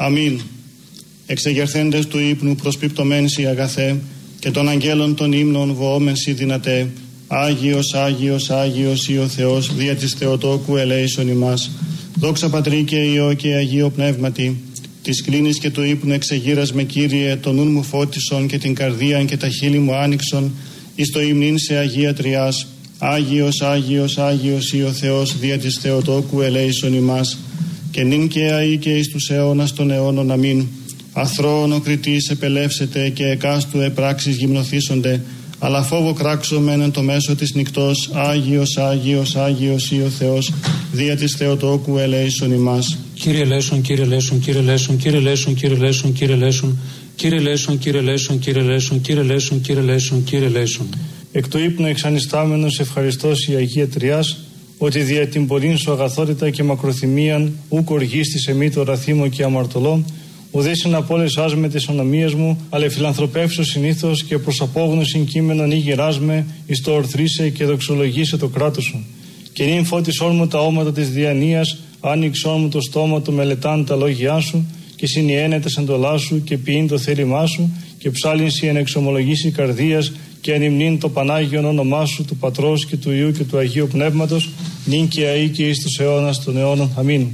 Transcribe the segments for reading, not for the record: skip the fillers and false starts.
Αμήν. Εξεγερθέντες του ύπνου προσπιπτωμένσι αγαθέ και των αγγέλων των ύμνων βοόμενσι δυνατέ. Άγιος, Άγιος, Άγιος ή ο Θεός δια της Θεοτόκου ελέησον ημάς. Δόξα Πατρί και Υιό και Αγίο Πνεύματι, της κλίνης και του ύπνου εξεγείρας με Κύριε, τον νουν μου φώτισον και την καρδίαν και τα χείλη μου άνοιξον, εις το υμνήν σε Αγία Τριάς. Άγιος, Άγιος, Άγιος ή ο Θεός δια της Θεοτόκου ελέησον ημάς. Και νυν και αεί και εις τους αιώνας των αιώνων. Αμήν. Αθρώον ο κριτής επελεύσετε και εκάστου επράξεις γυμνοθήσονται, αλλά φόβο κράξομεν εν το μέσο της νυκτός. Άγιος, Άγιος, Άγιος ή ο Θεός δια της Θεοτόκου ελέησον ημάς. Κύριε ελέησον, Κύριε ελέησον, Κύριε ελέησον, Κύριε ελέησον, Κύριε ελέησον, Κύριε ελέησον, Κύριε ελέησον, Κύριε ελέησον, Κύριε ελέησον, Κύριε ελέησον, Κύριε ελέησον, Κύριε ελέησον. Εκ του ύπνου εξανιστάμενος ευχαριστός η Αγία Τριάς, ότι δια την πολλήν σου αγαθότητα και μακροθυμίαν ουκ οργίστης εμεί το ραθήμο και αμαρτωλό, ουδέσιν απόλυσάς με τις ονομίες μου, αλλά φιλανθρωπεύσω συνήθως και προς απόγνωσιν κείμενον ή γυράσμε, εις το ορθρίσε και δοξολογήσε το κράτος σου. Και νυν φώτισόν μου τα όματα της διανοίας, άνοιξόν μου το στόμα του μελετάν τα λόγια σου, και συνιένεται εντολά σου και ποιήν το θέλημά σου, και ψάλινσι εν εξομολογήσει καρδίας, και ανυμνήν το Πανάγιον όνομά σου, του Πατρός και του Υιού και του Αγίου Πνεύματος, νυν και αεί και εις τους αιώνας των αιώνων. Αμήν.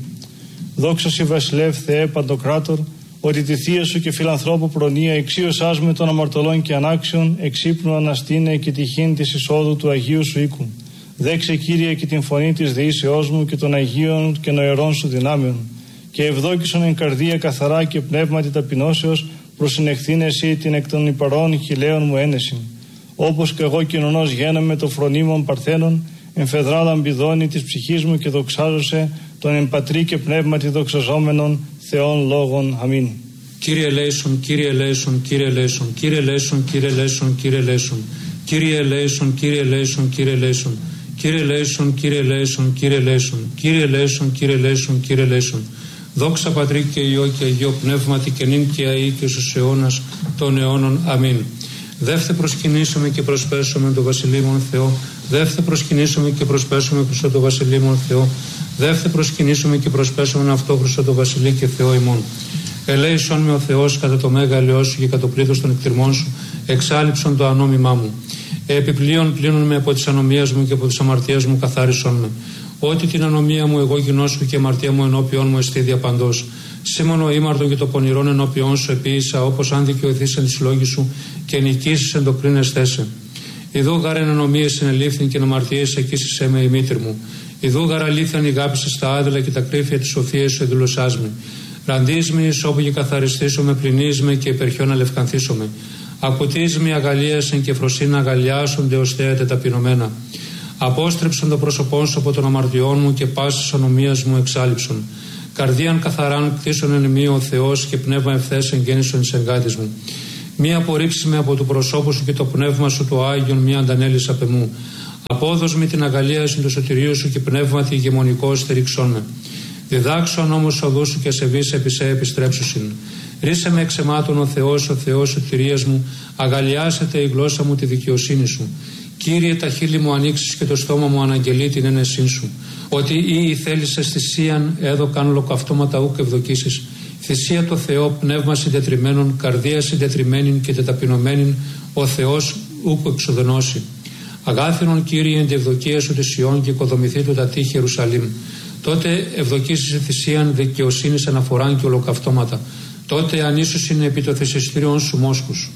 Δόξα σοι Βασιλεύ Θεέ Παντοκράτορ, ότι τη θεία σου και φιλανθρώπου προνοία εξίωσάς με των αμαρτωλών και ανάξιων, εξύπνου αναστήνε και τυχήν της εισόδου του Αγίου σου οίκου. Δέξε Κύριε και την φωνή της δεήσεώς μου και των Αγίων και νοερών σου δυνάμεων. Και ευδόκησον εν καρδία καθαρά και πνεύματι ταπεινώσεως, προσυνεχθήν εσύ την εκ των υπαρών χιλέων μου ένεσιν. Όπως και εγώ κοινωνός γένομαι το φρονίμων παρθένων, εμφεδρά λαμπιδώνει της ψυχής μου και δοξάζωσε τον εν πατρί και πνεύματι δοξαζόμενον Θεών λόγων. Αμήν. Κύριε ελέησον, Κύριε ελέησον, Κύριε ελέησον, Κύριε ελέησον, Κύριε ελέησον, Κύριε ελέησον, Κύριε ελέησον, Κύριε ελέησον, Κύριε ελέησον, Κύριε ελέησον, Κύριε ελέησον, Κύριε ελέησον, Κύριε ελέησον, Κύριε ελέησον, Κύριε ελέησον. Δόξα Πατρί και Υιό και Αγίο Πνεύματι και νυν και αεί και στους αιώνας των αιώνων. Αμήν. Δεύθε προσκυνήσουμε και προσπέσουμε το Βασιλείμον Θεό. Δεύθε προσκυνήσουμε και προσπέσουμε προς το Βασιλείμον Θεό. Δεύθε προσκυνήσουμε και προσπέσουμε αυτό προς το Βασιλεί και Θεό ημών. Ελέησον με ο Θεός κατά το μέγα ελαιό σου και κατά το πλήθος των εκτιρμών σου, εξάλειψον το ανόμημά μου. Επιπλέον πλύνουν με από τις ανομίες μου και από τις αμαρτίες μου καθάρισον με. Ότι την ανομία μου εγώ γινώσου και αμαρτία μου ενώπιον μου εστί διαπαντός. Σήμωνο ήμαρτον και το πονηρόν ενώπιον σου επίησα, όπως αν δικαιωθείς εν της λόγης σου και νικήσεις εν το πριν εσθέσαι. Ιδού γαρεν ανομίες συνελήφθην και αμαρτίες εκείσισέ με η μήτρη μου. Ιδού γαρ αλήθειαν ηγάπησες τα άδελα και τα κρύφια της σοφίας σου εδηλωσάς με. Ραντείς με εις όπου και καθαριστήσω με, πλυνείς με και υπερχιόν αλευκανθήσω με. Ακουτείς με αγαλίασεν και φροσίνα αγαλιάσονται ως θέατε ταπεινωμένα. Απόστρεψον το πρόσωπό σου από των αμαρτιών μου και πάσης ανομίας μου εξάλειψον. Καρδίαν καθαράν κτίσον εν μη ο Θεός και πνεύμα ευθές εγγέννησον εις εγκάτης μου. Μη απορρίψει με από το προσώπου σου και το πνεύμα σου το Άγιον, μη αντανέλεις απ' εμού. Απόδος με την αγαλίαση του σωτηρίου σου και πνεύματι ηγεμονικό στηρίξον με. Διδάξον όμως οδού σου και ασεβείς επί σε επιστρέψουσιν. Ρίσε με εξαιμάτων ο Θεός σωτηρίας μου, αγαλιάσετε η γλώσσα μου τη δικαιοσύνη σου. Κύριε, τα χείλη μου ανοίξεις και το στόμα μου αναγγελεί την ένεσή σου. Ότι ή θέλησες θυσίαν έδωκαν ολοκαυτώματα ούκ ευδοκίσεις. Θυσία το Θεό, πνεύμα συντετριμένων, καρδία συντετριμένην και τεταπεινωμένην, ο Θεός ούκ εξοδενώσει. Αγάθινον Κύριε εν τη ευδοκία σου της Ιών και οικοδομηθεί του τα τείχη Ιερουσαλήμ. Τότε ευδοκίσεις θυσίαν δικαιοσύνης αναφοράν και ολοκαυτώματα. Τότε ανίσουσιν επί το θυσιστήριον σου μόσχους.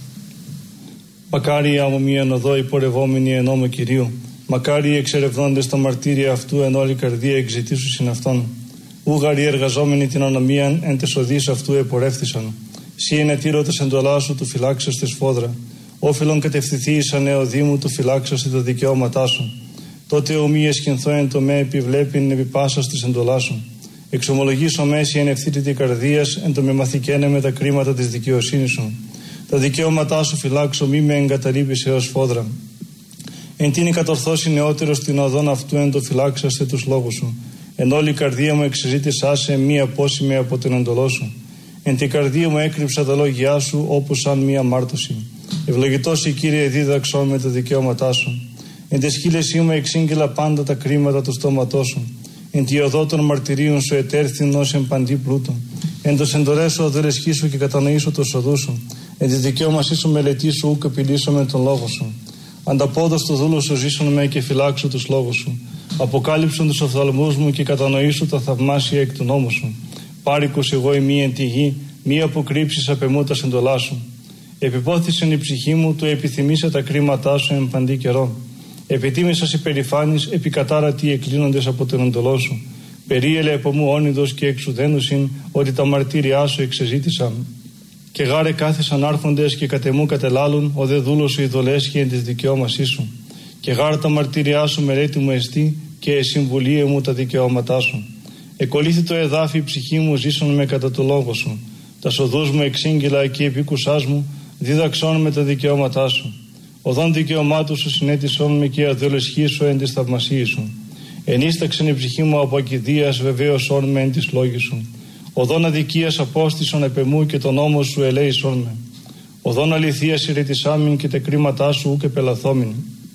Μακάρι αμομίαν οδό υπορευόμενοι εν νόμο Κυρίου. Μακάρι εξερευνώντες τα μαρτύρια αυτού εν όλη καρδία εξητήσουσιν αυτόν. Ούγαροι εργαζόμενοι την ανομίαν εν τες οδείς αυτού επορεύθησαν. Σύ εν ετήρωτες εντολά σου του φυλάξεστε σφόδρα. Όφιλον κατευθυνθεί εις ανεοδήμου του φυλάξεστε τα δικαιώματά σου. Τότε ομοίε σκηνθώ εν το με επιβλέπειν επί πάσας της εντολά σου. Εξομολογήσω μέση εν ευθύτητη καρδίας εν το με μαθηκένε με τα κρίματα της δικαιοσύνης σου. Τα δικαιώματά σου φυλάξω, μη με εγκαταλείπεις έως φόδρα. Εν τίνη κατορθώσει νεότερος την οδόν αυτού εν το φυλάξαστε τους λόγους σου. Εν όλη η καρδία μου εξεζήτησά σε μη απόσημη από την εντολό σου. Εν την καρδία μου έκρυψα τα λόγια σου όπως σαν μία μάρτωση. Ευλογητός η Κύριε δίδαξόν με τα δικαιώματά σου. Εν τες χείλες μου εξήγγειλα πάντα τα κρίματα του στόματός σου. Εν τη οδό των μαρτυρίων σου ετέρθην ως εν παντή πλούτων. Εν το εντολέσου αδελεσχήσου και κατανοήσω το σοδού σου. Εν τη δικαίωμασή σου μελετήσου ουκ επιλύσω με τον λόγο σου. Ανταπόδο στο δούλο σου ζήσουν με και φυλάξω τους λόγους σου. Αποκάλυψον τους οφθαλμούς μου και κατανοήσου τα θαυμάσια εκ του νόμου σου. Πάρικος εγώ ημί εν τη γη, μη αποκρύψεις απ' εμού τα εντολά σου. Επιπόθησεν η ψυχή μου, του επιθυμήσε τα κρίματά σου εν παντή καιρό. Επιτίμησας υπερηφάνης, επικατάρατοι εκκλίνοντες από τον εντολό σου. Περίελε από μου όνειδος και εξουδένουσιν, ότι τα μαρτύριά σου εξεζήτησαν. Και γάρε κάθεσαν άρχοντες και κατεμού κατελάλουν, ο δε δούλος σου ειδολέσχει εν της δικαιώμασή σου. Και γάρε τα μαρτύριά σου μελέτη μου εστί, και συμβουλίε μου τα δικαιώματά σου. Εκολύθη το εδάφι η ψυχή μου, ζήσον με κατά το λόγο σου. Τα σοδούς μου εξήγγυλα και επίκουσάς μου, δίδαξόν με τα δικαιώματά σου. Οδόν δικαιωμάτου σου συνέτησόν με και αδελεσχήσου εν της θαυμασίας σου. Ενίσταξεν η ψυχή μου από ακηδίας, βεβαίωσόν με εν της λόγης σου. Οδόν αδικίας απόστησον επ' εμού και τον νόμο σου ελέησόν με. Οδόν αληθείας ηρετισάμιν και τα κρίματά σου ουκ επελαθόμην.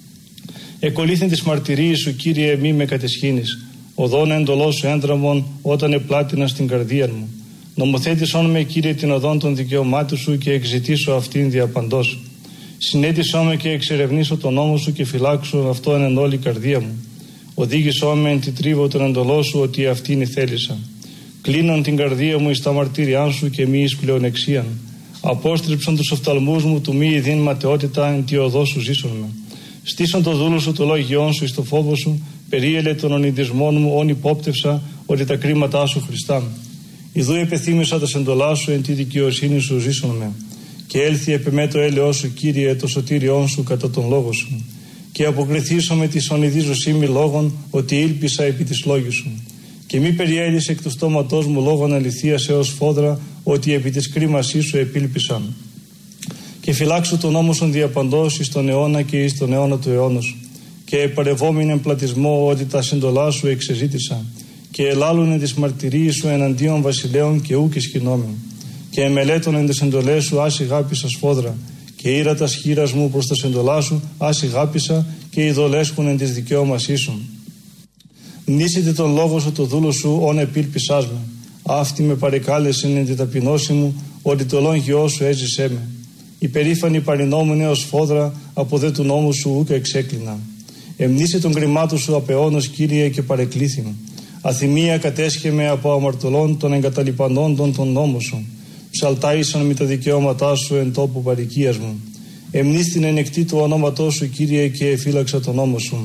Εκολύθην της μαρτυρίας σου, Κύριε, μη με κατεσχύνεις. Οδόν εντολό σου έντραμον όταν επλάτινα στην καρδία μου. Νομοθέτησόν με, Κύριε, την οδόν των δικαιωμάτων σου και εξητήσω αυτήν διαπαντός. Συνέτησό με και εξερευνήσω τον νόμο σου και φυλάξω αυτό εν όλη καρδία μου. Οδήγησό με εν τη τρίβο τον εντολό σου, ότι αυτήν θέλησα. Κλείνον την καρδία μου εις τα μαρτύριά σου και μη εις πλεονεξίαν. Απόστριψον τους οφθαλμούς μου του μη ειδήν ματαιότητα εν τη οδό σου ζήσον με. Στήσον το δούλο σου το λόγιόν σου εις το φόβο σου, περίελε των ονειδισμών μου όν υπόπτευσα, ότι τα κρίματά σου Χριστά. Ιδού επεθύμησα τα σεντολά σου εν τη δικαιοσύνη σου ζήσον με. Και έλθει επ' εμέ το έλεος σου, Κύριε, το σωτήριόν σου κατά τον λόγο σου. Και αποκριθήσω με τη ονειδίζωσή μη λόγων, ότι ήλπισα επί της λόγης σου. Και μη περιέλυσε εκ του στόματός μου λόγων αληθείας έως φόδρα, ότι επί της κρίμασής σου επήλπισαν. Και φυλάξω τον νόμο σου διαπαντός εις τον αιώνα και εις τον αιώνα του αιώνος. Και επαρευόμην εν πλατισμό, ότι τα συντολά σου εξεζήτησα. Και ελάλουνε τις μαρτυρίες σου εναντίον βασιλέων και ούκ ισχυνόμην. Και εμελέτων εν τες εντολές σου άσι γάπησα σφόδρα. Και ήρα τα σχήρας μου προς τα σεντολά σου άσι γάπησα, και ειδολέσχουν εν της δικαιώμασής σου. Μνήσετε τον λόγο σου το δούλο σου, όν επήλπισάς με. Αυτή με παρεκάλεσεν εν τη ταπεινώση μου, ότι το λόγιό σου έζησέ με. Υπερήφανη παρινόμουν έως φόδρα, από δε του νόμου σου ούκ εξέκλεινα. Εμνήσε τον κρυμάτου σου απεώνος, Κύριε, και παρεκλήθη μου. Αθυμία κατέσχε με από αμαρτωλών των εγκαταλειπανόντων τον νόμο σου. Ψαλτάησαν με τα δικαιώματά σου εν τόπου παροικίας μου. Εμνείς την ενεκτή του ονόματός σου, Κύριε, και εφύλαξα τον νόμο σου.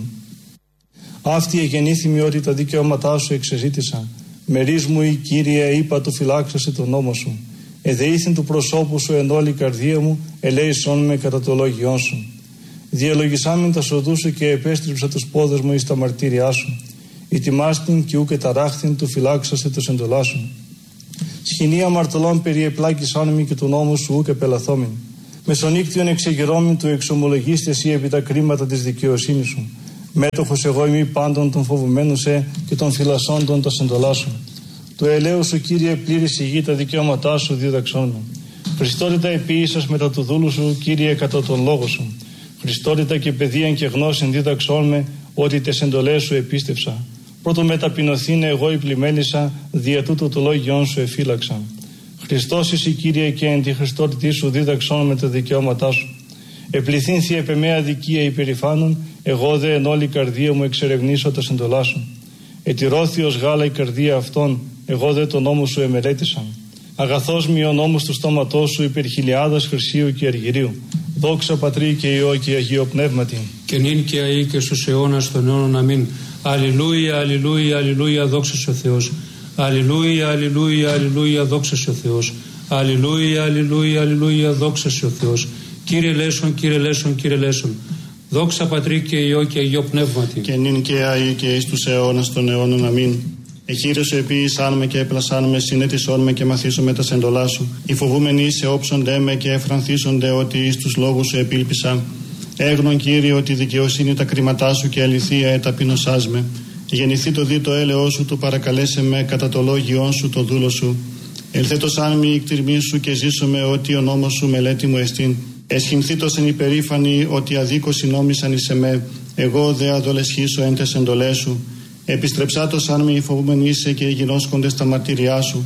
Αυτή εγεννήθημη ότι τα δικαιώματά σου εξεζήτησα. Μερίς μου η Κύριε, είπα του φυλάξασε τον νόμο σου. Εδεήθην του προσώπου σου εν όλη καρδία μου, ελέησόν με κατά το λόγιόν σου. Διαλογισάμιν τα σοδού σου και επέστριψα τους πόδες μου εις τα μαρτύριά σου. Ητιμάστην και ούκε ταράχθην του φυλάξασε το εντολά σου. Σχοινή αμαρτωλών περιεπλάκησάν μη και του νόμου σου ούκε πελαθόμην. Μεσονύκτιον εξεγερόμην του εξομολογήστε εσύ επί τα κρίματα της δικαιοσύνης σου. Μέτοχος εγώ ημί πάντων των φοβουμένων σε και των φυλασσόντων τα σεντολά σου. Το ελέος σου, Κύριε, πλήρης η γη, τα δικαιώματά σου δίδαξόν μου. Χριστότητα επίησας μετά του δούλου σου, Κύριε, κατά τον λόγο σου. Χριστότητα και παιδείαν και γνώσιν δίδαξόν με, ότι τες εντολές σου επίστευσα. Πρώτο μεταπεινωθήνε εγώ η πλημέλισσα, δια τούτο το λόγιόν σου εφύλαξα. Χριστός εσύ, Κύριε, και εν τη Χριστότητή σου δίδαξόν με τα δικαιώματά σου. Επληθύνθη επ' εμέ αδικία υπερηφάνων, εγώ δε εν όλη καρδία μου εξερευνήσω τα σεντολά σου. Ετηρώθη ως γάλα η καρδία αυτών, εγώ δε τον νόμο σου εμελέτησα. Αγαθός μη ο νόμος του στόματός σου υπερ χιλιάδας χρυσίου και αργυρίου. Δόξα Πατρί και Υιό και Αγίο Πνεύματι. Και νυν και αεί και στους αιώνας των αιώνων. Αμήν. Αλληλούια, αλληλούια, αλληλούια, δόξα σε ο Θεός. Αλληλούια, αλληλούια, αλληλούια, δόξα σε ο Θεός. Αλληλούια, αλληλούια, αλληλούια, δόξα σε ο Θεός. Κύριε ελέησον, Κύριε ελέησον, Κύριε ελέησον. Δόξα Πατρί και Υιό και Αγίο Πνεύματι. Και νυν και αεί και εις τους αιώνας των αιώνων. Αμήν. Εχείρεσαι επίησάν με και έπλασάν με, συνέτησόν με και μαθήσον με τα σεντολά σου. Οι φοβούμενοι σε όψονται με και εφρανθίσονται, ότι εις τους λόγους σου επήλπισα. Έγνον, Κύριε, ότι δικαιοσύνη τα κρίματά σου και αληθεία εταπεινωσάς με. Γεννηθεί το δι το έλεος σου, του παρακαλέσε με κατά το λόγιόν σου το δούλο σου. Ελθέτω σαν μη η κτηρμή σου και ζήσω με, ότι ο νόμος σου μελέτη μου εστίν. Εσχυνθήτως εν υπερήφανη, ότι αδίκως συνόμισαν εις εμέ. Εγώ δε αδολεσχήσω εν τες εντολές σου. Επιστρεψάτως αν μη φοβούμενοι είσαι και γινώσκοντες τα μαρτυριά σου.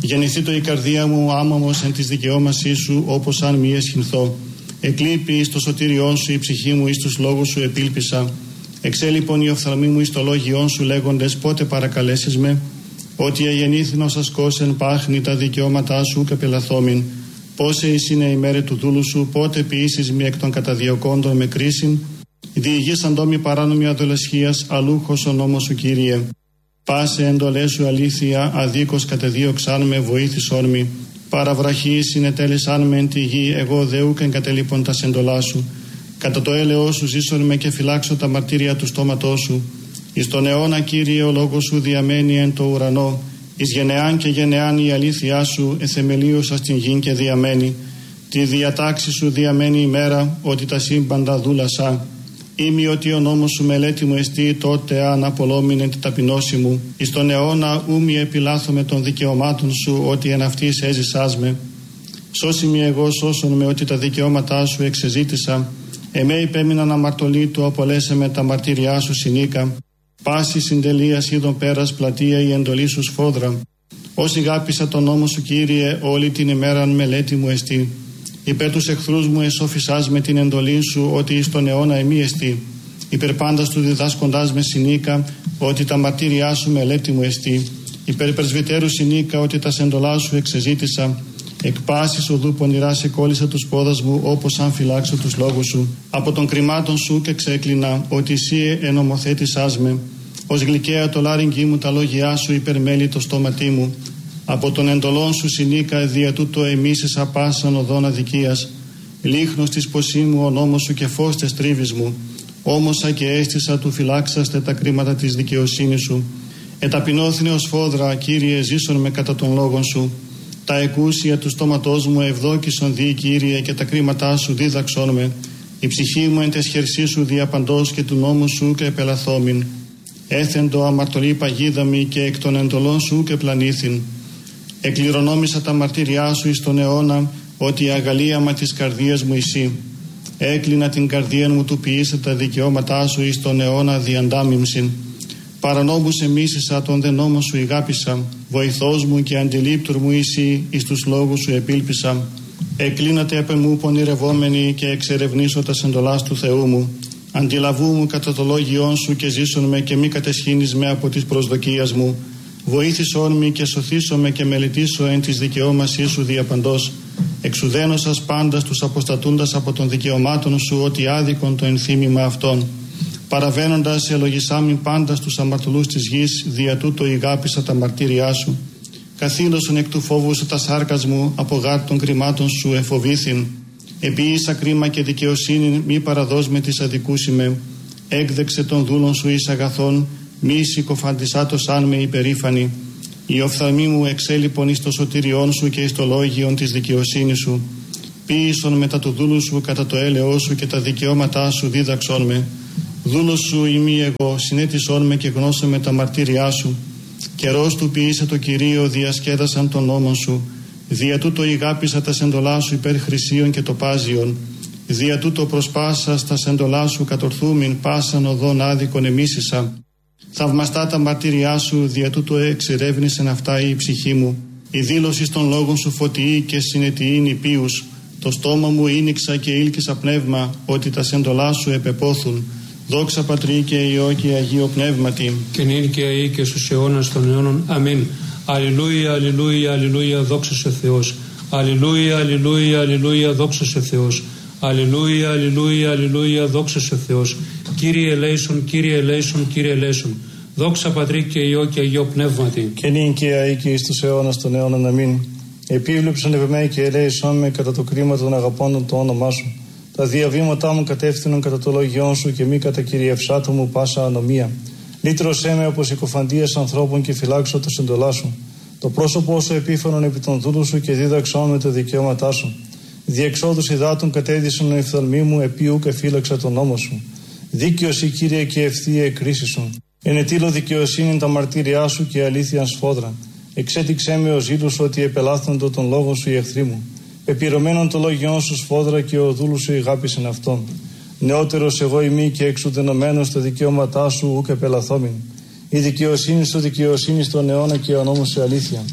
Γεννηθήτω η καρδία μου άμαμος εν της δικαιώμασής σου, όπως αν μη εσχυνθώ. Εκλείπει εις το σωτήριόν σου η ψυχή μου, εις τους λόγους σου επήλπισα. Εξέλιπον η οφθαλμή μου εις το λόγιόν σου, λέγοντες πότε παρακαλέσεις με. Ότι αγεννήθην ως ασκός εν πάχνη τα δικαιώματά σου και πελαθόμην. Πόσε εις είναι η μέρη του δούλου σου, πότε ποιήσεις μη εκ των καταδιωκόντων με κρίσιν. Διηγήσαν τόμοι παράνομη αδολεσχίας, αλούχος ο νόμος σου Κύριε. Πάσε εντολές σου αλήθεια, αδίκως κατεδίωξαν με βοήθησόν μη. Παραβραχή συνετέλεσαν με εν τη γη, εγώ δεούκ εγκατελείπων τα σεντολά σου. Κατά το έλεος σου ζήσον με και φυλάξω τα μαρτύρια του στόματός σου. Εις τον αιώνα Κύριε ο λόγος σου διαμένει εν το ουρανό. Εις γενεάν και γενεάν η αλήθειά σου εθεμελίωσα στην γην και διαμένει. Τη διατάξη σου διαμένει η μέρα, ότι τα σύμπαντα δούλασα. Ήμι ότι ο νόμος σου μελέτη μου εστί, τότε αν απολόμηνε την ταπεινώση μου. Εις τον αιώνα ούμι επιλάθομαι των δικαιωμάτων σου, ότι εν αυτής έζησάς με. Σώσει μη εγώ σώσον με, ότι τα δικαιώματά σου εξεζήτησα. Εμέ υπέμειναν αμαρτωλή του, απολέσε με τα μαρτύριά σου συνήκα. Πάση συντελείας είδων πέρας πλατεία η εντολή σου σφόδρα. Όσοι γάπησα τον νόμο σου Κύριε, όλη την ημέραν μελέτη μου εστί. Υπέρ τους εχθρούς μου εσώφισάς με την εντολή σου, ότι εις τον αιώνα εμεί εστί. Υπέρ πάντας του διδάσκοντάς με συνήκα, ότι τα μαρτύριά σου μελέτη μου εστί. Υπέρ πρεσβυτέρου συνήκα, ότι τα σεντολά σου εξεζήτησα. Εκ πάσης οδού πονηρά σε κόλλησα τους πόδας μου, όπως αν φυλάξω τους λόγους σου. Από των κρυμάτων σου και ξέκλεινα, ότι εσύ ενομοθέτησάς με. Ως γλυκαία το λάρυγγι μου τα λόγια σου, υπερμέλει το στόματί μου. Από των εντολών σου συνήκα, δια τούτο εμίσησα πάσαν οδόν αδικίας. Λίχνος της ποσή μου ο νόμος σου και φως τες τρίβης μου. Όμωσα και αίσθησα του φυλάξαστε τα κρίματα της δικαιοσύνης σου. Εταπεινώθηνε ως φόδρα, Κύριε, ζήσον με κατά των λόγων σου. Τα εκούσια του στόματός μου ευδόκησον δι, Κύριε, και τα κρίματά σου δίδαξον με. Η ψυχή μου εν τες χερσί σου διαπαντός και του νόμου σου και επελαθόμην. Έθεντο αμαρτωλή παγίδα μη και εκ των εντολών σου και πλανήθην. Εκληρονόμησα τα μαρτύριά σου εις τον αιώνα, ότι η αγαλίαμα της καρδίας μου εσύ. Έκλεινα την καρδία μου του ποιήσε τα δικαιώματά σου εις τον αιώνα διαντάμιμσιν. Παρανόμους εμίσησα τον δε νόμο σου ηγάπησα. Βοηθός μου και αντιλήπτουρ μου εσύ, εις τους λόγους σου επήλπισα. Εκλίνατε απ' εμού πονηρευόμενοι και εξερευνήσω τα εντολάς του Θεού μου. Αντιλαβού μου κατά το λόγιόν σου και ζήσον με και μη κατεσχύνεις με από της προσδοκίας μου. Βοήθησόν με και σωθήσον με και μελετήσω εν της δικαιώμασής σου διαπαντός. Εξουδένωσας πάντας τους αποστατούντας από των δικαιωμάτων σου, ότι άδικον το ενθύμημα αυτών. Παραβαίνοντας ελογισάμιν πάντας τους αμαρτωλούς της γης, δια τούτο ηγάπησα τα μαρτύριά σου. Καθήλωσον εκ του φόβου σου τα σάρκας μου, από γάρ των κρυμάτων σου εφοβήθην. Επίησα κρίμα και δικαιοσύνη, μη παραδός με της αδικούσιμε. Έκδεξε των δούλων σου εις αγαθών, μη συκοφαντισάτος αν με υπερήφανη. Η οφθαλμή μου εξέλιπον εις το σωτήριόν σου και εις το λόγιον της δικαιοσύνης σου. Ποίησον μετά του δούλου σου κατά το έλεος σου και τα δικαιώματά σου δίδαξον με. Δούλος σου ημί εγώ, συνέτησόν με και γνώσε με τα μαρτύριά σου. Καιρός του ποιήσε το Κυρίο, διασκέδασαν τον νόμον σου. Δια τούτο ηγάπησα τα σεντολά σου υπέρ χρυσίων και τοπάζιων. Δια τούτο προσπάσα στα σεντολά σου κατορθούμην, πάσαν οδόν άδικον εμίσησα. Θαυμαστά τα μαρτύριά σου, δια τούτο εξερεύνησεν αυτά η ψυχή μου. Η δήλωση των λόγων σου φωτιή και συνετιήν υπείους. Το στόμα μου ήνιξα και ήλκησα πνεύμα, ότι τα σεντολά σου επεπόθουν. Δόξα Πατρί και Υιό και Αγίο Πνεύματι. Και νυν και αεί και στους αιώνας των αιώνων. Αμήν. Αλληλούια, αλληλούια, αλληλούια, δόξα σε Θεός. Αλληλούια, αλληλούια, αλληλούια, δόξα σε Θεός. Αλληλούια, αλληλούια, αλληλούια, δόξα σε Θεός. Κύριε ελέησον, Κύριε ελέησον, Κύριε ελέησον. Δόξα Πατρί και Υιό και Αγίο Πνεύματι. Και νυν και αεί και εις τους αιώνας των αιώνων. Αμήν. Επίβλεψον επ' εμέ και ελέησον με κατά το κρίμα των αγαπώντων το όνομά σου. Τα διαβήματά μου κατεύθυνον κατά το λόγιόν σου και μη κατά κυριευσάτο μου πάσα ανομία. Λύτρωσέ με από συκοφαντίας ανθρώπων και φυλάξω τα συντολά σου. Το πρόσωπό σου επίφανον επί των δούλου σου και δίδαξόν με τα δικαιώματά σου. Διεξόδους υδάτων κατέδυσαν ο οφθαλμή μου, επίου και φύλαξα τον νόμο σου. Δίκαιος η Κύριε και ευθεία εκρίσισον. Ενετήλω δικαιοσύνη τα μαρτύριά σου και αλήθεια σφόδρα. Εξέτηξέ με ο ζήλος ότι επελάθοντο τον λόγο σου οι εχθροί μου. Επιρωμένον το λόγιόν σου σφόδρα και ο δούλου σου ηγάπησεν αυτόν. Νεότερος εγώ ημί και εξουδενωμένος τα δικαιώματά σου ουκ επελαθόμην. Η δικαιοσύνη σου δικαιοσύνη στον αιώνα και ο νόμος σου αλήθεια.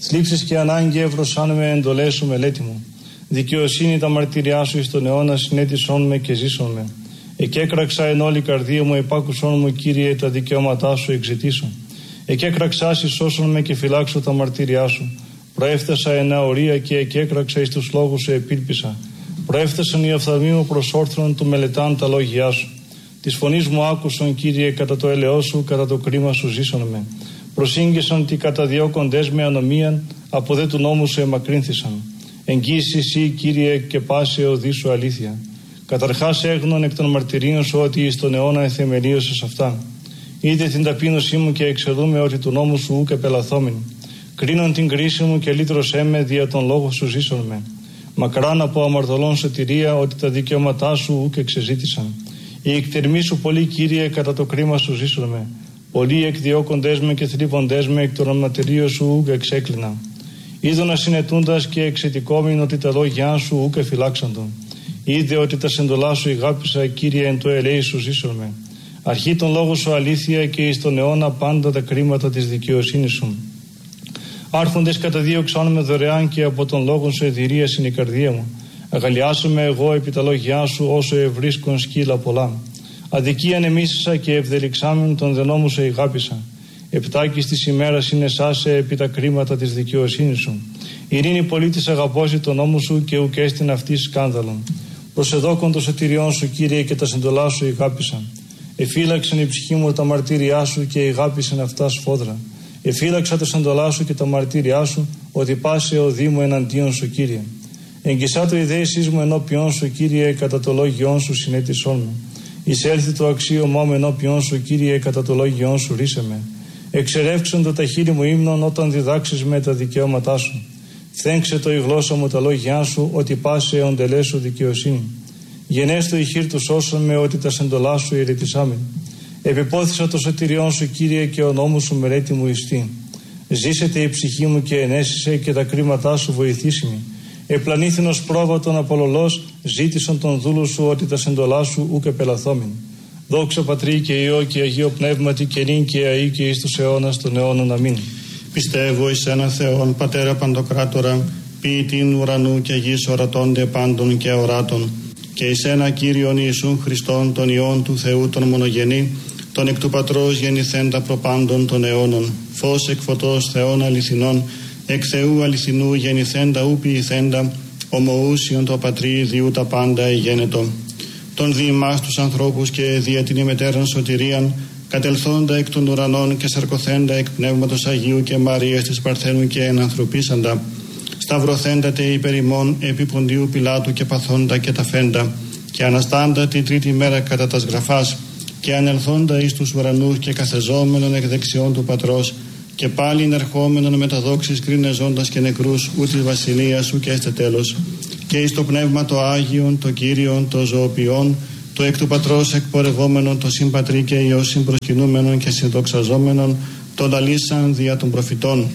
Θλίψεις και ανάγκη εύρωσάν με εντολές σου μελέτη μου. Δικαιοσύνη τα μαρτυριά σου εις τον αιώνα συνέτησόν με και ζήσον με. Εκέκραξα εν όλη καρδία μου, επάκουσόν μου Κύριε τα δικαιώματά σου εξαιτήσου. Εκέκραξα σώσον με και φυλάξω τα μαρτυριά σου. Προέφτασα εν αορία και εκέκραξα εις τους λόγους σου επίλπισα. Προέφτασαν οι οφθαλμοί μου προς όρθρον του μελετάν τα λόγια σου. Της φωνής μου άκουσον Κύριε κατά το έλεό σου, κατά το κρίμα σου ζήσον με. Προσήγγισαν τι καταδιώκοντες με ανομίαν, από δε του νόμου σου εμακρύνθησαν. Εγγύηση εσύ Κύριε και πάση οδή σου αλήθεια. Καταρχάς έγνων εκ των μαρτυρίων σου ότι εις τον αιώνα εθεμελίωσες αυτά. Είδε την ταπείνωσή μου και εξελούμε ότι του νόμου σου ουκ επελαθόμην. Κρίνον την κρίση μου και λύτρωσέ με δια τον λόγο σου ζήσον με. Μακράν από αμαρτωλών σωτηρία ότι τα δικαιώματά σου ουκ εξεζήτησαν. Οι εκτερμοί σου πολύ Κύριε κατά το κρίμα σου ζήσον με. Πολλοί εκδιώκοντές με και θλίβοντές με εκ των μαρτυρίων σου ουκ εξέκλεινα. Είδωνα συνετούντας και εξαιτικόμην ότι τα λόγια σου ουκ εφυλάξαντον. Είδε ότι τα σεντολά σου ηγάπησα Κύριε εν το ελέη σου ζήσον με. Αρχή τον λόγο σου αλήθεια και εις τον αιώνα πάντα τα κρίματα της δικαιοσύνης σου. Άρχοντες καταδίωξαν με δωρεάν και από τον λόγο σου εδηρία είναι η καρδία μου. Αγαλιάσου εγώ επί τα λόγια σου όσο ευρίσκον σκύλα πολλά. Αδικίαν εμίσησα και ευδελιξάμεν τον δενόμου σε ηγάπησα. Επτάκης της ημέρας είναι σάσε επί τα κρίματα της δικαιοσύνης σου. Ειρήνη πολίτης αγαπώσει τον νόμο σου και ουκ έστειν αυτή σκάνδαλον. Προσεδόκον το σωτηριών σου Κύριε και τα συντολά σου ηγάπησαν. Εφύλαξαν η ψυχή μου τα μαρτύριά σου και ηγάπησαν αυτά σφόδρα. Εφύλαξα τα σεντολά σου και τα μαρτύριά σου, ότι πάσε ο Δήμο εναντίον σου Κύριε. Εγγισά το ιδέησής μου ενώπιον σου Κύριε, κατά το λόγιόν σου συνέτησόν με. Εισέλθει το αξίωμά μου ενώπιον σου Κύριε, κατά το λόγιόν σου ρίσε με. Εξερεύξον τα χείλη μου ύμνων όταν διδάξεις με τα δικαιώματά σου. Φθέγξε το η γλώσσα μου τα λόγια σου, ότι πάσε οντελέ σου δικαιοσύνη. Γενέστο η χείρ του σώσον με, ότι τα σεντολά σου ηρετισάμεν. Επιπόθησα το σωτηριόν σου Κύριε και ο νόμος σου μελέτη μου ιστή. Ζήσετε η ψυχή μου και ενέσισε και τα κρίματά σου βοηθήσιμη. Επλανήθηνος πρόβατον απολολός ζήτησαν τον δούλου σου ότι τα σεντολά σου ούκ επελαθόμην. Δόξα Πατρί και Υιό και Αγίο Πνεύματι και νυν και αεί και εις τους αιώνας των αιώνων. Αμήν. Πιστεύω εις έναν Θεόν Πατέρα Παντοκράτορα, ποιητήν ουρανού και γης ορατώνται πάντων και αοράτων, και εις ένα Κύριον Ιησούν Χριστόν τον Υιόν του Θεού τον μονογενή, τον εκ του Πατρός γεννηθέντα προπάντων των αιώνων, φως εκ φωτός Θεών αληθινών, εκ Θεού αληθινού γεννηθέντα ου ποιηθέντα, ομοούσιον το Πατρί διού τα πάντα εγένετο. Τον δι' ημάς τους ανθρώπους και δια την ημετέραν σωτηρίαν, κατελθόντα εκ των ουρανών και σαρκωθέντα εκ Πνεύματος Αγίου και Μαρίας της Παρθένου και ενανθρωπίσαντα, σταυρωθέντα τε υπερ ημών επί Ποντίου Πιλάτου και παθόντα και ταφέντα, και αναστάντα τη τρίτη μέρα κατά τας γραφάς, και ανελθόντα εις τους ουρανούς και καθεζόμενον εκ δεξιών του Πατρός, και πάλιν ερχόμενον με τα δόξης κρίνεζοντας και νεκρούς ου της βασιλείας σου και έστε τέλος, και εις το Πνεύμα το Άγιον, το Κύριον, το ζωοποιόν, το εκ του Πατρός εκπορευόμενον, το συμπατρί και Υιό συμπροσκυνούμενον και συνδοξαζόμενον, τον λαλήσαν δια των προφητών.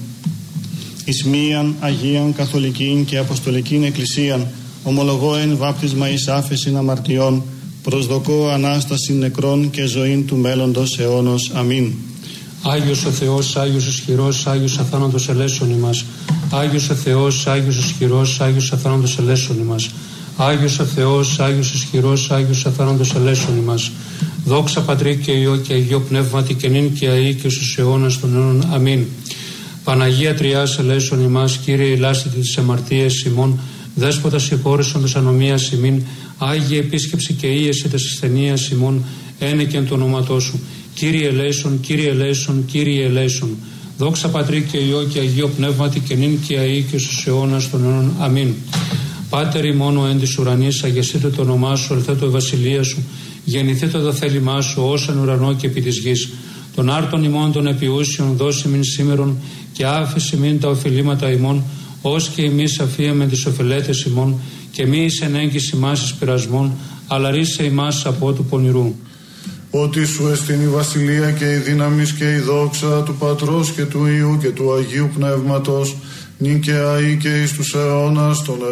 Εις μίαν Αγίαν Καθολικήν και Αποστολικήν Εκκλησίαν, ομολογώ εν βάπτισμα εις άφεσιν αμαρτιών, προσδοκώ Ανάσταση νεκρών και ζωήν του μέλλοντος αιώνος. Αμήν. Άγιος ο Θεός, Άγιος ισχυρός, Άγιος αθάνατος ελέησον ημάς. Άγιος ο Θεός, Άγιος ισχυρός, Άγιος αθάνατος ελέησον ημάς. Άγιος ο Θεός, Άγιος ισχυρός, Άγιος αθάνατος ελέησον ημάς. Δόξα Πατρί και Υιό και Αγίο Πνεύματι και νυν και αεί και στους αιώνας των αιώνων. Αμήν. Παναγία Τριάς ελέησον ημάς, Κύριε ηλάσθητη τις αμαρτίες ημών, Δέσποτα συγχώρησον τας ανομίας ημίν, Άγιε επίσκεψη και ίεση τας ασθενείας ημών, ένεκεν το ονόματό σου. Κύριε ελέησον, Κύριε ελέησον, Κύριε ελέησον. Δόξα Πατρί και Υιό και Αγίο Πνεύματι και νυν και αεί και στους αιώνας των αιώνων. Αμήν. Πάτερ ημών ο εν της ουρανής, αγιαστείτε το όνομά σου, ελθέτω η βασιλεία σου, γεννηθείτε το θέλημά σου, ως εν ουρανό και επί της γης. Των άρτων ημών των επιούσιων δώσει μην σήμερον και άφηση μην τα οφειλήματα ημών, ως και εμείς αφίαμε τις οφελέτες ημών, και μη εις ενέγγιση μας εις πειρασμών, αλλά ρίσε ημάς από του πονηρού. Ότι σου εστίν η βασιλεία και η δύναμις και η δόξα του Πατρός και του Υιού και του Αγίου Πνεύματος, νυν και αεί και εις τους αιώνας των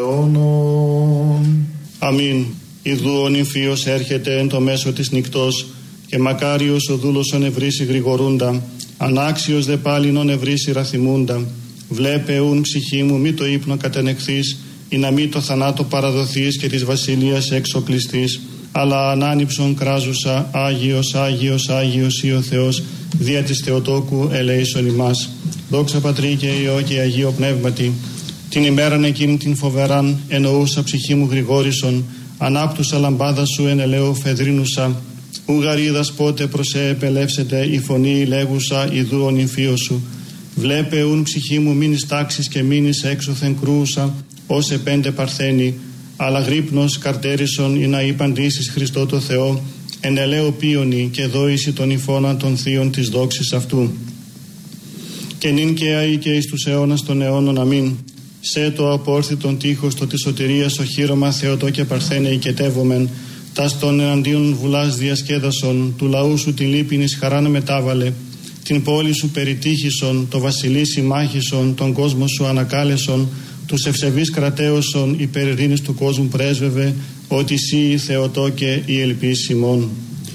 αιώνων. Αμήν. Ιδού ο νυμφίος έρχεται εν το μέσο της νυκτός, και μακάριος ο δούλος ον ευρύσει γρηγορούντα, ανάξιος δε πάλιν ον ευρύσει ραθυμούντα. Βλέπε ούν ψυχή μου μη το ύπνο κατενεχθείς, ή να μη το θανάτο παραδοθείς και της βασιλείας εξοκλειστής, αλλά ανάνυψον κράζουσα, Άγιος, Άγιος, Άγιος ή ο Θεός, δια της Θεοτόκου ελέησον ημάς. Δόξα Πατρί και Υιό και Αγίο Πνεύματι. Την ημέραν εκείνη την φοβεράν εννοούσα ψυχή μου γρηγόρησον, ανάπτουσα λαμπάδα σου εν ελαίου φεδρίνουσα, ουγαρίδας πότε προσέ επελεύσετε η φωνή λέγουσα ιδού ον υφείο σου. Βλέπε ούν ψυχή μου μείνεις τάξεις και μείνεις έξωθεν κρούσα, ως επέντε παρθένη, αλλά γρύπνος καρτέρισον ή να υπαντήσεις Χριστό το Θεό, εν ελαίου πίονι και δόηση των υφώναν των θείων της δόξης αυτού. Και νυν και αεί και εις τους αιώνας των αιώνων αμήν. Σε το απόρθητον τείχος το της σωτηρίας οχύρωμα Θεοτό και Παρθένε οικετεύομεν, τας των εναντίον βουλάς διασκέδασον, του λαού σου την λύπηνης χαράν μετάβαλε, την πόλη σου περιτύχησον, το βασιλεί συμμάχησον, τον κόσμο σου ανακάλεσον, τους ευσεβείς κρατέωσον, υπέρ ειρήνης του κόσμου πρέσβευε, ότι εσύ Θεοτό και η ελπίς ημών.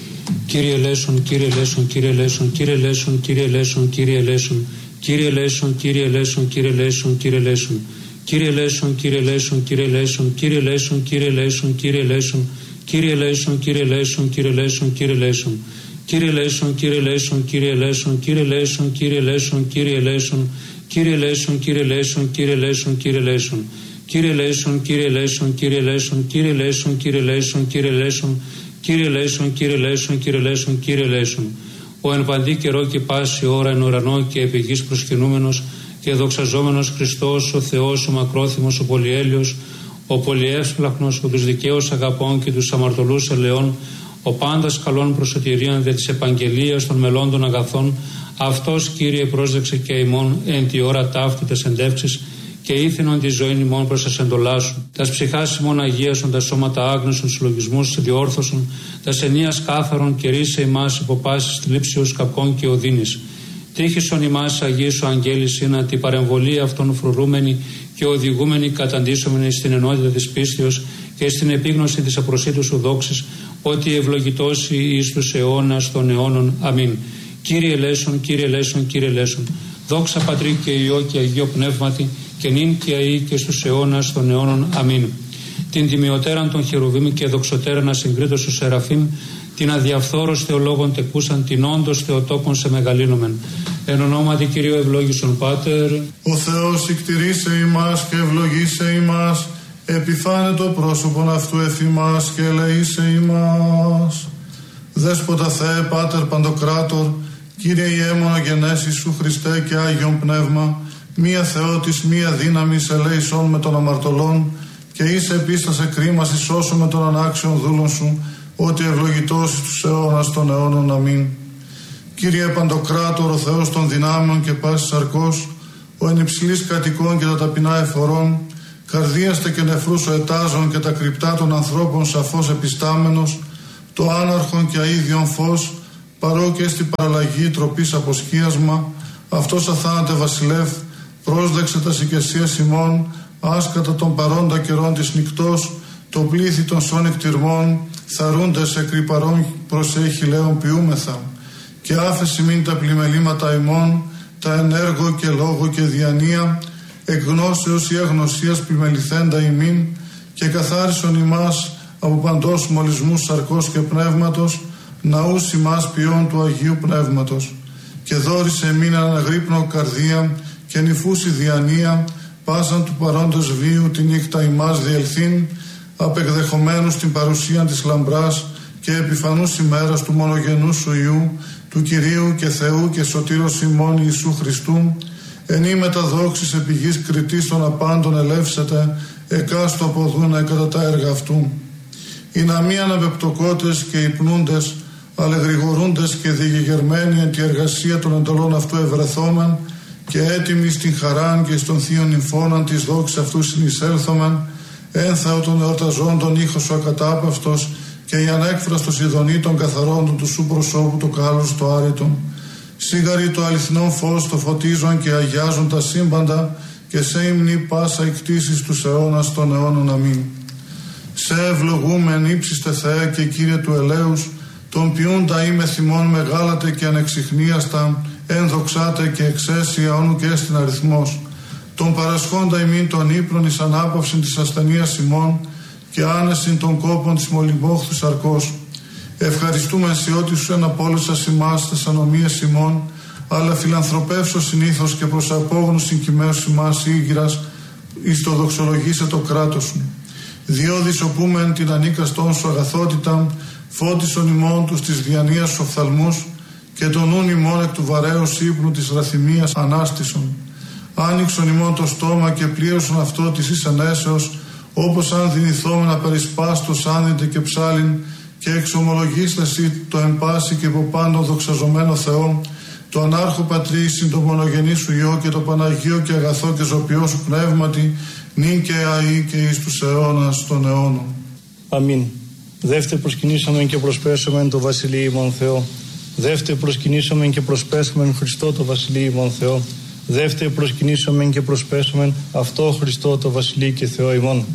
Κύριε ελέησον, Κύριε ελέησον, Κύριε ελέησον, Κύριε ελέησον, Κύριε ελέησον, Κύριε ελέησον. Κύριε ελέησον, Κύριε ελέησον, Κύριε ελέησον, Κύριε ελέησον. Κύριε ελέησον, Κύριε ελέησον, Κύριε ελέησον, Κύριε ελέησον, Κύριε ελέησον, Κύριε ελέησον. Κύριε ελέησον, Κύριε ελέησον, Κύριε ελέησον, Κύριε ελέησον. Κύριε ελέησον, Κύριε ελέησον, Κύριε ελέησον, Κύριε ελέησον, Κύριε ελέησον, Κύριε ελέησον. Κύριε ελέησον, Κύριε ελέησον, Κύριε ελέησον, Κύριε ελέησον. Κύριε ελέησον, Κύριε ελέησον, Κύριε ελέησον, Κύριε ελέησον, Κύριε ελέησον, Κύριε ελέησον. Κύριε ελέησον, Κύριε ελέησον, Κύριε ελέησον, Κύριε ελέησον. Ο εν παντή καιρό και πάση ώρα εν ουρανό και επί γης προσκυνούμενος και δοξαζόμενος Χριστός, ο Θεός, ο μακρόθυμος, ο πολυέλειος, ο πολυεύσπλαχνος, ο τους δικαίους αγαπών και τους αμαρτωλούς ελεών, ο πάντας καλών προσωτηρίαν δια της επαγγελίας των μελών των αγαθών, αυτός Κύριε πρόσδεξε και ημών εν τη ώρα ταύτη τας εντεύξεις και ήθινον τη ζωή ημών προς τας εντολάς σου. Τας ψυχάς ημών αγίασον, τα σώματα άγνωσον, συλλογισμούς διόρθωσον, τας ενίας κάθαρον και ρίσε ημάς υποπάσεις θλίψεως κακών και οδύνης. Τύχησον ημάς Αγίης ο Αγγέλης είναι τη παρεμβολή αυτών φρουρούμενη και οδηγούμενη καταντήσομενη στην ενότητα της πίστεως και στην επίγνωση της απροσίτου σου δόξης, ότι ευλογητώσει εις τους αιώνας των αιώνων. Αμήν. Κύριε ελέησον, Κύριε ελέησον, Κύριε ελέησον. Δόξα Πατρί και Υιό και Αγίο Πνεύματι, και νυν και αεί και στους αιώνας των αιώνων. Αμήν. Την τιμιωτέραν των χερουβίμ και δοξωτέραν ασυγκρίτως του Σεραφείμ, την αδιαφθόρος Θεολόγων τεκούσαν, την όντως Θεοτόκον σε μεγαλύνομεν. Εν ονόματι Κυρίου ευλόγησον Πάτερ. Ο Θεός ικτηρίσε ημάς και ευλογήσε ημάς, επιφάνε το πρόσωπον αυτού εφημάς και ελεήσε ημάς. Δέσποτα Θεέ Πάτερ Παντοκράτορ, Κύριε Ιε μονογενέσης σου Χριστέ και Άγιον Πνεύμα, μία Θεότης, μία δύναμης ελέησον με των αμαρτωλών και είσαι επίστασε κρίμας εις όσο με των ανάξιων δούλων σου, ότι ευλογητός εις τους αιώνας των αιώνων. Αμήν. Κύριε Παντοκράτορ, ο Θεός των δυνάμεων και πάσης σαρκός, ο εν υψηλής κατοικών και τα ταπεινά εφορών, καρδίαστε και νεφρούς ο ετάζων και τα κρυπτά των ανθρώπων σαφώς επιστάμενος, το άναρχον και αΐδιον φως, παρό και στην παραλλαγή τροπής αποσκίασμα, αυτός αθάνατε βασιλεύ, πρόσδεξε τα οικεσίας ημών, άσκατα των παρόντα καιρών της νυκτός, το πλήθη των σών εκτιρμών, θαρούνται σε κρυπαρών προσέχει λέον ποιούμεθα, και άφεση μην τα πλημελήματα ημών, τα ενέργο και λόγο και διανία, εκ γνώσεως ή αγνωσίας πλημεληθέντα ημίν, και καθάρισον ημάς από παντός μολυσμούς σαρκός και πνεύματος, ναούς ημάς ποιών του Αγίου Πνεύματος, και δόρισε εμήν αναγρύπνο καρδία και νυφούση διανία, πάσαν του παρόντος βίου τη νύχτα ημάς διελθύν, απεκδεχομένους την παρουσία της λαμπράς και επιφανούς ημέρας του μονογενού σου Υιού, του Κυρίου και Θεού και Σωτήρος ημών Ιησού Χριστού, εν ή μεταδόξης επί γης κριτής των απάντων ελεύσετε, εκάστο αποδούνε κατά τα έργα αυτού. Οι να μη αναπεπτοκότες και υπνούντες, αλλά γρηγορούντες και διηγερμένοι εν τη εργασία των εντολών αυτού ευρεθόμεν, και έτοιμοι στην χαράν και στον θείον νυμφώναν της δόξης αυτού συνεισέλθομεν, ένθαο των εορταζόντων ήχος ο ακατάπαυτος και η ανέκφραστος ειδονή των καθαρόντων του σου προσώπου το κάλος το άρρητον. Σίγαρη το αληθινόν φως το φωτίζον και αγιάζουν τα σύμπαντα, και σε ύμνη πάσα εκτίσεις τους αιώνας των αιώνων. Αμήν. Σε ευλογούμεν ύψιστε Θεέ και Κύριε του ελέους, τον ποιούντα είμαι θυμών μεγάλατε και ανεξιχνίαστα, ενδοξάτε και εξαίσια όνου και στην αριθμός. τον παρασχόντα ημίν των ύπνων εις ανάπαυσιν της ασθενείας ημών και άνεσιν των κόπων της μολυμόχθου σαρκός. Ευχαριστούμε σε ότι σου εναπόλυσας ημάς τες ανομίες ημών, αλλά φιλανθρωπεύσω συνήθως και προς απόγνωσιν κειμένους ημάς ήγηρας, εις το δοξολογήσε το κράτος σου. Διόδης οπούμεν την ανίκαστόν σου αγαθότητα, φώτισον ημών τους της διανοίας σου οφθαλμούς και τον νουν ημών εκ του βαρέως ύπνου της ραθυμίας ανάστησον. Άνοιξον ημών το στόμα και πλήρωσον αυτό της εις ενέσεως, όπως αν δυνηθόμεν να περισπάστος άνδυτε και ψάλιν και εξομολογήσθεσι το εν πάση και από πάντο δοξαζομένο Θεό, το ανάρχο Πατρί συν το μονογενή σου Υιό και το Παναγίο και αγαθό και ζωπιό σου πνεύματι, νυν και αεί και εις τους αιώνας των αιώνων. Αμήν. Δεύτε προσκυνήσαμεν και προσπέσαμεν το Βασιλείο ημών Θεό. Δεύτε προσκυνήσαμεν και προσπέσαμεν Χριστό το Βασιλείο ημών Θεό. Δεύτε προσκυνήσαμεν και προσπέσαμεν αυτό Χριστό το Βασιλείο και Θεό ημών.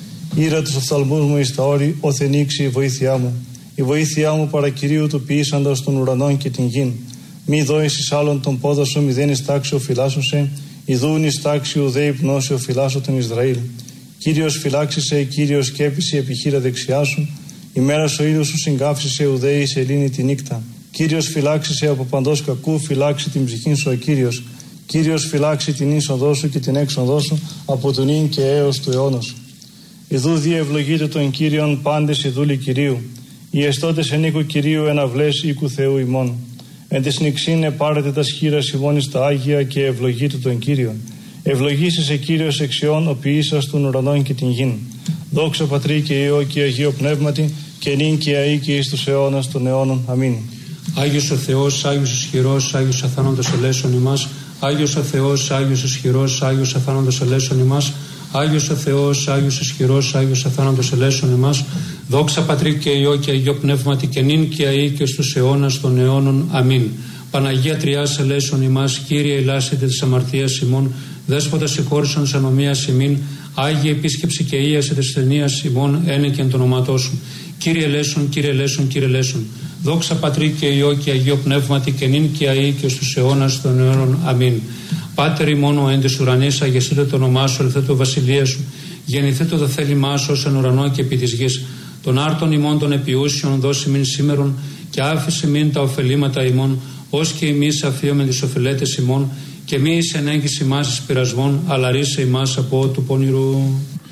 Ήρα τους οφθαλμούς μου εις τα όρη, όθε νήξει η βοήθειά μου. Η βοήθειά μου παρακυρίου του ποιήσαντος των ουρανών και την γην. Μη δώεις εις άλλον τον πόδο σου, μηδέν εις τάξη οφειλάσωσε, ιδούν εις τάξη ουδέ υπνώσει οφειλάσω τον Ισραήλ. Κύριος φυλάξησε, Κύριος σκέπησε επιχείρα δεξιά σου, ημέρας ο ήλιος σου συγκάψησε ουδέ εις ελύνη τη νύκτα. Κύριος φυλάξησε από παντός κακού, φυλάξει την ψυχήν σου ο Κύριος. Κύριος φυλάξει την είσοδό σου και την έξοδό σου από τον ίν και έως του αιώνος. Ιδού διευλογείτε τον Κύριον πάντες οι δούλοι Κυρίου. Οι εστώτες εν οίκου Κυρίου εναυλές οίκου Θεού ημών. Εν τες νηξήν επάρετε τα σχήρας ημών εις τα Άγια και ευλογείτε τον Κύριον. Ευλογήσεσαι Κύριος εξιών ο ποιήσας των ουρανών και την γην. Δόξα Πατρί και Υιό και Αγίο Πνεύματι και νυν και αεί και εις τους αιώνας των αιώνων. Αμήν. Άγιος ο Θεός, Άγιος ισχυρός, Άγιος αθάνοντος ελέησον ημάς. Άγιος ο Θεός, Άγιος ισχυρός, Άγιος αθάνοντος ελέησον ημάς. Άγιος ο Θεός, Άγιος ισχυρός, Άγιος αθάνοντος ελέησον ημάς. Δόξα Πατρί και Υιό και Αγίο Πνεύματι και νυν και αεί και στους αιώνας των αιώνων. Αμήν. Παναγία Τριάς ελέησον ημάς. Κύριε ελάσετε της αμαρτίας ημών. Δέσποτα συγχώρησον της ανομίας ημίν. Άγιε επίσκεψη και ίασε της ασθενείας ημών ένεκεν το ονόματό σου. Κύριε ελέησον, Κύριε ελέησον, Κύριε ελέησον. Δόξα Πατρί και Υιό και Αγίο Πνεύματι και νυν και αεί και στους αιώνας των αιώνων. Αμήν. Πάτερ ημών ο εν της ουρανής, αγιασίτω το όνομά σου, ελθέ το βασιλεία σου. Γεννηθήτω το θέλημά σου ως εν ουρανό και επί της γης. Των άρτων ημών των επιούσιων δώσει μην σήμερον και άφησε μην τα ωφελήματα ημών, ως και εμείς αφίομεν τις οφειλέτες ημών, και μη εις ενέγγις ημάς εις πειρασμών, αλλά ρίσε ημάς από του πονηρού.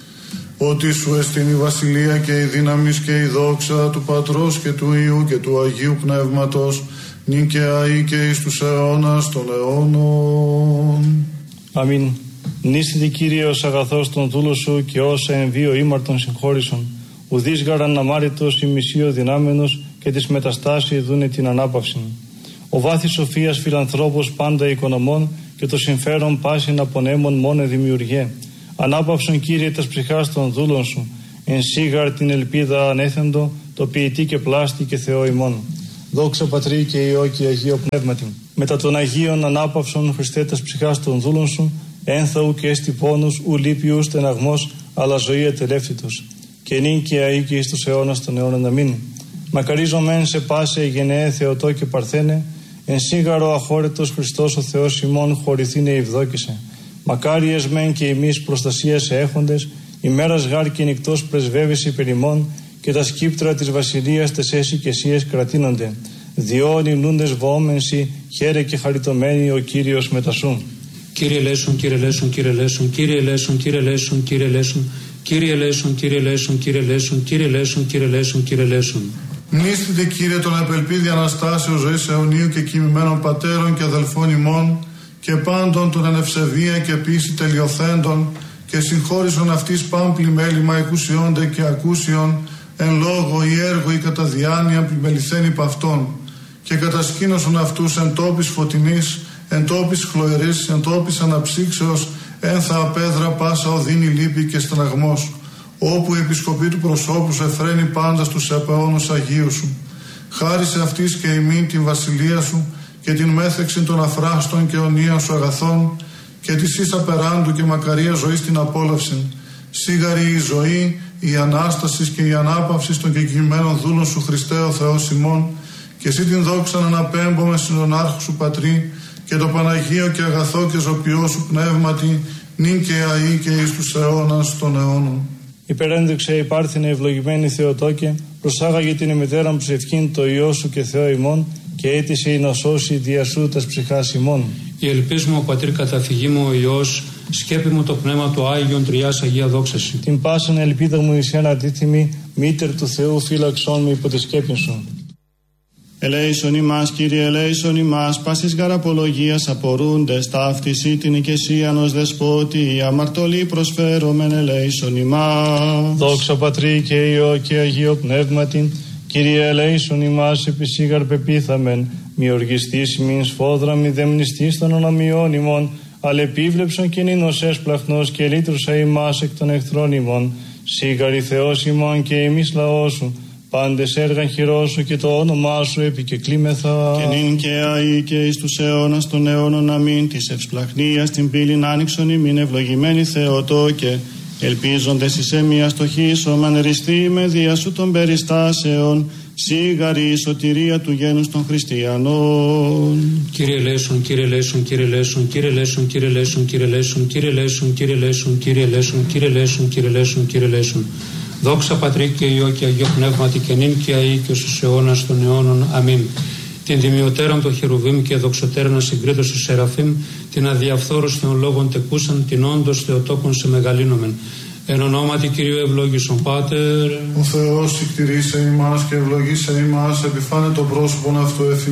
Ότι σου εστιν η βασιλεία και η δύναμις και η δόξα του Πατρός και του Υιού και του Αγίου Πνεύματος, νυν και αεί και εις τους αιώνας των αιώνων. Αμήν. Νίστητη Κύριε ως αγαθός των δούλων σου και όσα εν βίο ήμαρτον συγχώρησον. Ουδείς γαραν αμάριτος ημισίω δυνάμενος και της μεταστάσεως δούνε την ανάπαυση. Ο βάθης σοφίας φιλανθρώπος πάντα οικονομών και το συμφέρον πάσιν απονέμων μόνο δημιουργέ. Ανάπαυσον Κύριε τας ψυχάς των δούλων σου, εν σίγαρ την ελπίδα ανέθεντο, το ποιητή και πλάστη και Θεό ημών. Δόξα Πατρί και Υιό και Αγίο Πνεύματι. Μετά των Αγίων ανάπαυσον Χριστέ τας ψυχάς των δούλων σου, ένθαου και έστι πόνους, ου λύπη ου στεναγμός, αλλά ζωή ατελεύτητος. Και νυν και αεί και εις τους αιώνας των αιώνων. Αμήν. Μακαρίζομεν σε πάσε γενναίε Θεοτό και Παρθένε, εν σίγαρο αχώρετος Χριστός ο Θεός ημών χωρηθήνε ευδόκησε. Μακάριες μεν και εμείς προστασία σε έχοντες, ημέρας γάρ και νυχτός πρεσβεύεις υπερημών, και τα σκύπτρα της βασιλείας τες εσυκαισίες κρατείνονται. Διόν υλούντες βοόμενσι, χαίρε και χαριτωμένοι ο Κύριος μετασού. Κύριε ελέησον, Κύριε ελέησον, Κύριε ελέησον, Κύριε ελέησον, Κύριε ελέησον, Κύριε ελέησον, Κύριε ελέησον, Κύριε ελέησον, Κύριε ελέησον, Κύριε ελέησον, Κύριε ελέησον, Κύριε ελέησον. Μνήστητε Κύριε τον απελπίδη Αναστάσεως ζωής αιωνίου και κοιμημένων πατέρων και αδελφών ημών και πάντων των ενευσεβία και πίστη τελειοθέντων και συγχώρησον αυτής πάμπλη μέλημα εκουσιόνται και ακούσιον εν λόγω ή έργο ή κατά διάνοια πλημεληθέν υπ' αυτών και κατασκήνωσον αυτούς εν τόπης φωτεινής, εν τόπης χλωερής, εν τόπης αναψύξεως, ένθα απέδρα πάσα οδύνη λύπη και στεναγμός, όπου η επισκοπή του προσώπου σου εφραίνει πάντα στους επαιώνους Αγίου σου. Χάρισε αυτής και ημίν την βασιλεία σου και την μέθεξη των αφράστων και αιωνίων σου αγαθών και της ίσα περάντου και μακαρία ζωής την απόλαυση. Σίγαρη η ζωή, η Ανάσταση και η ανάπαυση των κεκοιμημένων δούλων σου Χριστέ ο Θεός ημών, και εσύ την δόξα να αναπέμπομαι στον Άρχο σου Πατρί και το Παναγίο και αγαθό και ζωπιό σου πνεύματι, νυν και αεί και εις τους αιώνας των αιώνων. Υπερένδεξε η πάρθινε ευλογημένη Θεοτόκε, προσάγαγε την ημετέραν ψευκήν το Υιό σου και Θεό ημών, και αίτησε να σώσει δια σου τας ψυχάς ημών. Η ελπίς μου, ο Πατήρ καταφυγή μου, ο Υιός, σκέπη μου το πνεύμα του Άγιον Τριάς Αγία Δόξαση. Την πάσαν ελπίδα μου εις ένα αντίθυμη, μήτερ του Θεού φύλαξόν με υπό τη σκέπη σου. Ελέησον ημάς, Κύριε, ελέησον ημάς, πάσης γαραπολογίας απορούντες, ταύτιση την οικεσίαν ως δεσπότη, αμαρτωλή προσφέρομεν, ελέησον ημάς. Δόξα Πατρί και Υιό και Αγίο Πνεύματι, Κύριε, ελέησον ημάς, επισήγαρ πεπίθαμεν, μη οργιστής μην σφόδρα, μη δεμνιστής των ονομιών ημών, αλλά επίβλεψον και νύνος έσπλαχνος και λύτρουσα ημάς εκ των εχθρών ημών, σίγαρη Θεός ημών και εμείς λαός σου, πάντες έργα χειρός σου και το όνομά σου επικεκλήμεθα. Και νυν και αεί και εις τους αιώνας των αιώνων αμήν, της ευσπλαχνίας την πύλην άνοιξον ημίν ευλογημένη Θεοτόκε, ελπίζοντες εις εμίας το χείσομεν ριστή με δια σου των περιστάσεων, σίγαρη η σωτηρία του γένους των χριστιανών. Κύριε ελέησον, Κύριε ελέησον, Κύριε ελέησον, Κύριε ελέησον, Κύριε ελέησον, Κύριε ελέησον, Κύριε ελέησον, Κύριε ελέησον, Κύριε ελέησον, Κύριε ελέησον, Κύριε ελέησον, Κύριε ελέησον. Δόξα Πατρί και Υιό και Αγίο Πνεύματι και νυν και αεί και στους αιώνας των αιώνων. Αμήν. Την τιμιωτέραν των Χερουβίμ και δοξωτέραν ασυγκρίτως του Σεραφείμ, την αδιαφθόρους των λόγων τεκούσαν, την όντως Θεοτόκον σε μεγαλύνομεν. Εν ονόματι Κυρίου ευλόγησον Πάτερ. Ο Θεός συκτηρίσε ημάς και ευλογήσε ημάς, επιφάνε το πρόσωπον αυτού